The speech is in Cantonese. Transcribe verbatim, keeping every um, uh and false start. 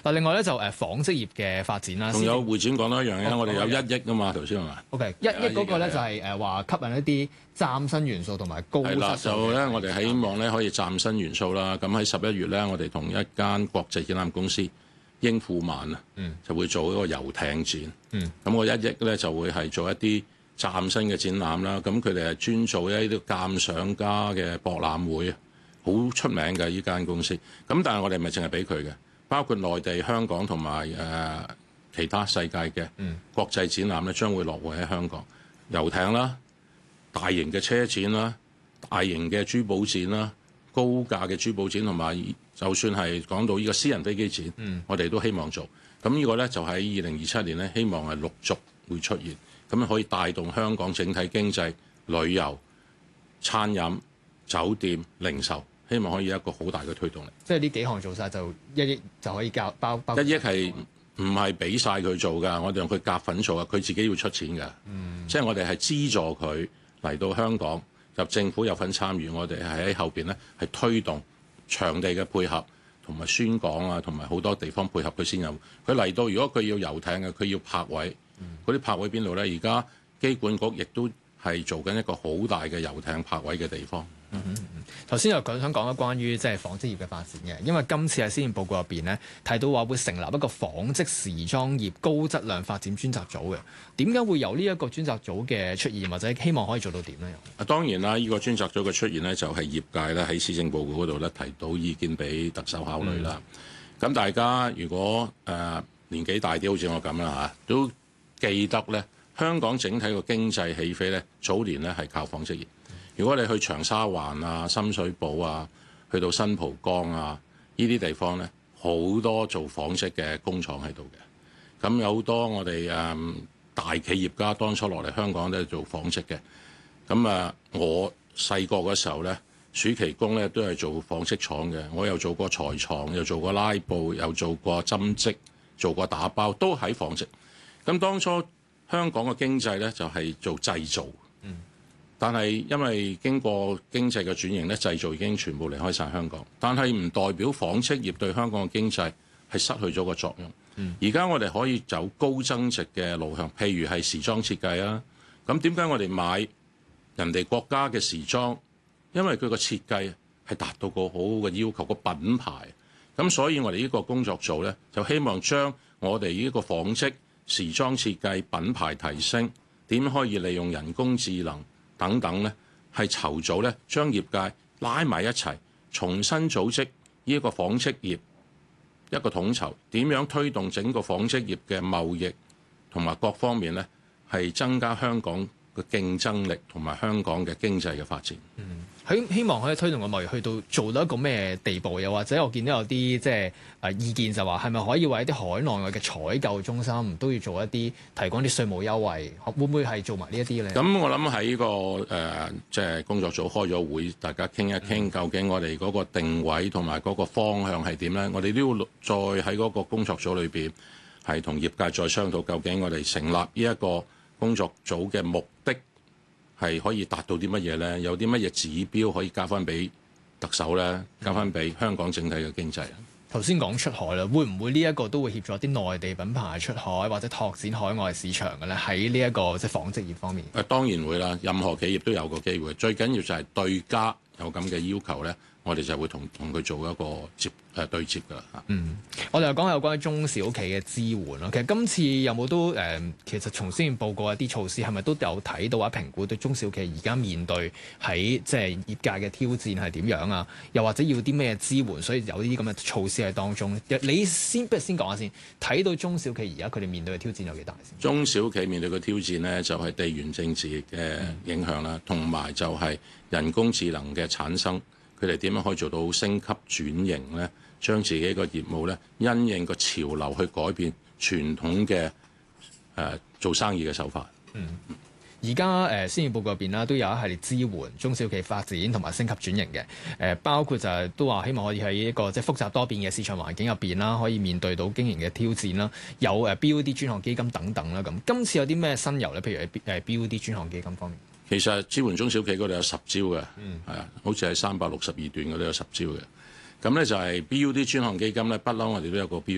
嗱，另外咧就誒紡織業嘅發展啦， 仲有會展講多一樣嘢， 哦、 我哋有一億啊嘛，頭先係嘛 ？OK， 一億嗰個咧就係誒話吸引一啲嶄新元素同埋高質素嘅。係啦， 就咧我哋希望咧可以嶄新元素啦。咁喺十一月咧，我哋同一間國際展覽公司英富曼啊，嗯、就會做一個遊艇展。嗯，咁我一億咧就會係做一啲嶄新嘅展覽啦。咁佢哋係專做一啲鑑賞家嘅博覽會，好出名嘅呢間公司。咁但係我哋咪淨係俾佢嘅。包括內地、香港同埋誒其他世界嘅國際展覽咧，將會落戶喺香港。遊艇啦、大型嘅車展啦、大型嘅珠寶展啦、高價嘅珠寶展，同埋就算係講到呢個私人飛機展，嗯、我哋都希望做。咁呢個咧就喺二零二七年咧，希望係陸續會出現，咁可以帶動香港整體經濟、旅遊、餐飲、酒店、零售。希望可以有一個好大嘅推動力， 即係呢幾項做晒就一億就可以交包包。 一億係唔係俾晒佢做㗎？我哋用佢夾份做啊，佢自己要出錢㗎。嗯，即係我哋係資助佢嚟到香港，入政府有份參與，我哋係喺後邊咧係推動場地嘅配合同埋宣講啊，同埋好多地方配合佢先有。佢嚟到，如果佢要遊艇嘅，佢要泊位，嗰啲、嗯、泊位邊度咧？而家機管局亦都係做緊一個好大嘅遊艇泊位嘅地方。 嗯嗯嗯，頭先又講想講咗關於即係紡織業嘅發展嘅，因為今次喺施政報告入邊咧提到話會成立一個紡織時裝業高質量發展專責組嘅，點解會有呢一個專責組嘅出現，或者希望可以做到點咧？ 啊，當然啦，呢、這個專責組嘅出現咧，就係業界咧喺施政報告嗰度咧提到意見俾特首考慮啦。咁、嗯、大家如果誒、呃、年紀大啲，好似我咁啦嚇，都記得咧，香港整體個經濟起飛咧，早年咧係靠紡織業。如果你去長沙灣啊、深水埗啊、去到新蒲崗啊，呢啲地方咧，好多做紡織嘅工廠喺度嘅。咁有好多我哋誒、嗯、大企業家當初落嚟香港都係做紡織嘅。咁啊，我細個嗰時候咧，暑期工咧都係做紡織廠嘅。我又做過裁廠，又做過拉布，又做過針織，做過打包，都喺紡織。咁當初香港嘅經濟咧就係、是、做製造。但係因為經過經濟嘅轉型咧，製造已經全部離開晒香港。但係唔代表紡織業對香港嘅經濟係失去咗個作用。而家、嗯、我哋可以走高增值嘅路向，譬如係時裝設計啊。咁點解我哋買人哋國家嘅時裝？因為佢個設計係達到個好好嘅要求，個品牌。咁所以我哋呢個工作組咧，就希望將我哋呢個紡織時裝設計品牌提升，點可以利用人工智能等等咧，係籌組咧，將業界拉埋一齊，重新組織呢一個紡織業一個統籌，點樣推動整個紡織業嘅貿易同埋各方面咧，係增加香港嘅競爭力同埋香港嘅經濟嘅發展。 嗯，希希望可以推動個貿易去到做到一個咩地步？又或者我見到有啲即係誒意見就話，係咪可以為一啲海內外嘅採購中心都要做一啲提供啲稅務優惠？會唔會係做埋呢一啲咧？ 咁我諗喺呢個誒即係工作組開咗會，大家傾一傾，嗯、究竟我哋嗰個定位同埋嗰個方向係點咧？我哋都要再喺嗰個工作組裏邊係同業界再商討，究竟我哋成立呢一個工作組嘅目的係可以達到啲乜嘢咧？有啲乜嘢指標可以交翻俾特首咧？交翻俾香港整體嘅經濟。 頭先講出海啦，會唔會呢一個都會協助啲內地品牌出海或者拓展海外市場嘅咧？喺呢一個即係紡織業方面。誒當然會啦，任何企業都有個機會。最緊要就係對家有咁嘅要求咧，我哋就會同同佢做一個接誒對接㗎嚇。 嗯，我哋又講有關於中小企嘅支援咯。其實今次有冇都誒、呃，其實從先報告一啲措施，係咪都有睇到或者評估對中小企而家面對喺即係業界嘅挑戰係點樣啊？又或者要啲咩支援？所以有啲咁嘅措施喺當中。你先不如先講下先，睇到中小企而家佢哋面對嘅挑戰有幾大先？ 中小企面對嘅挑戰呢，就係、是、地緣政治嘅影響啦，同埋、嗯、就係人工智能嘅產生。佢哋點樣可以做到升級轉型咧？將自己個業務咧，因應個潮流去改變傳統嘅誒、呃、做生意嘅手法。 嗯，而家誒施政報告入邊啦，都有一系列支援中小企發展同埋升級轉型嘅。誒、呃，包括就係都話希望可以喺一個即係複雜多變嘅市場環境入邊啦，可以面對到經營嘅挑戰啦。有誒 B O D 專項基金等等啦。咁今次有啲咩新猷咧？譬如誒 B O D 專項基金方面。 其實支援中小企嗰度有十招嘅，係啊、嗯，好似係三百六十二段嗰度有十招嘅。咁咧就係 B U D 專項基金咧，不嬲我哋都有個 B